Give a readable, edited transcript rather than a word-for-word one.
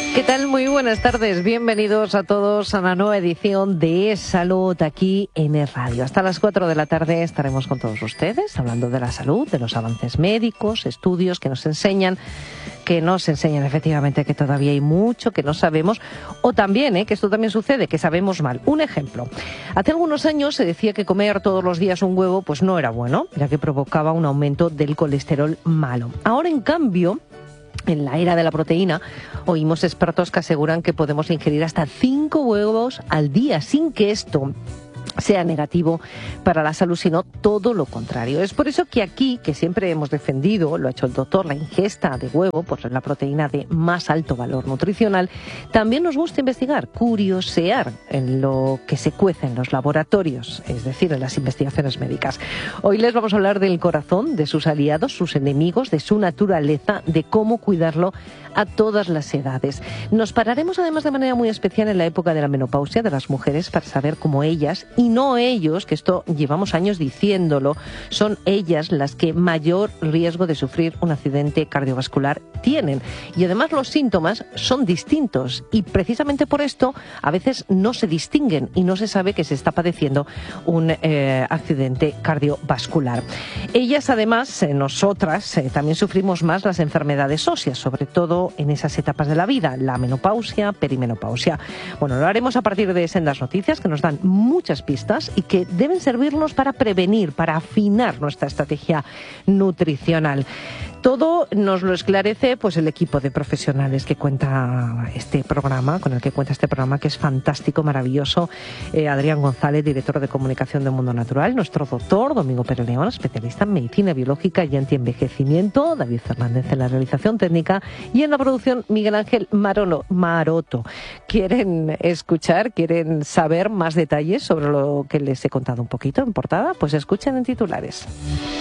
¿Qué tal? Muy buenas tardes. Bienvenidos a todos a la nueva edición de Salud aquí en Es Radio. Hasta las 4 de la tarde estaremos con todos ustedes hablando de la salud, de los avances médicos, estudios que nos enseñan efectivamente que todavía hay mucho que no sabemos, o también, que esto también sucede, que sabemos mal. Un ejemplo. Hace algunos años se decía que comer todos los días un huevo pues no era bueno, ya que provocaba un aumento del colesterol malo. Ahora, en cambio, en la era de la proteína, oímos expertos que aseguran que podemos ingerir hasta 5 huevos al día sin que esto sea negativo para la salud, sino todo lo contrario. Es por eso que aquí, que siempre hemos defendido, lo ha hecho el doctor, la ingesta de huevo, pues la proteína de más alto valor nutricional, también nos gusta investigar, curiosear en lo que se cuece en los laboratorios, es decir, en las investigaciones médicas. Hoy les vamos a hablar del corazón, de sus aliados, sus enemigos, de su naturaleza, de cómo cuidarlo a todas las edades. Nos pararemos además de manera muy especial en la época de la menopausia de las mujeres para saber cómo ellas, y no ellos, que esto llevamos años diciéndolo, son ellas las que mayor riesgo de sufrir un accidente cardiovascular tienen. Y además los síntomas son distintos y precisamente por esto a veces no se distinguen y no se sabe que se está padeciendo un accidente cardiovascular. Ellas además, nosotras, también sufrimos más las enfermedades óseas, sobre todo en esas etapas de la vida, la menopausia, perimenopausia. Bueno, lo haremos a partir de sendas noticias que nos dan muchas pistas y que deben servirnos para prevenir, para afinar nuestra estrategia nutricional. Todo nos lo esclarece pues el equipo de profesionales que cuenta este programa, con el que cuenta este programa, que es fantástico, maravilloso. Adrián González, director de comunicación de Mundo Natural, nuestro doctor Domingo Pérez León, especialista en medicina biológica y antienvejecimiento, David Fernández en la realización técnica y en la producción Miguel Ángel Maroto. ¿Quieren escuchar, quieren saber más detalles sobre lo que les he contado un poquito en portada? Pues escuchen en titulares.